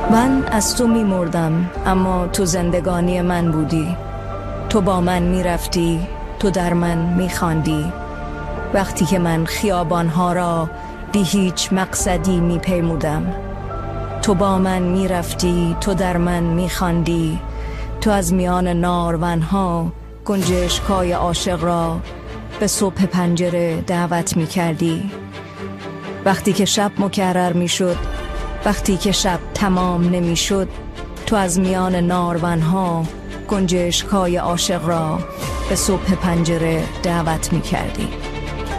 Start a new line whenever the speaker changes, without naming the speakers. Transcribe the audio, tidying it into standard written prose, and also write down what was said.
من از تو می مردم اما تو زندگانی من بودی. تو با من می رفتی، تو در من می خواندی. وقتی که من خیابانها را بی هیچ مقصدی می پیمودم. تو با من می رفتی، تو در من می خواندی. تو از میان نارونها گنجشکای عاشق را به صبح پنجره دعوت می کردی. وقتی که شب مکرر می شد، وقتی که شب تمام نمی شد، تو از میان نارونها گنجشکای عاشق را به صبح پنجره دعوت می کردی.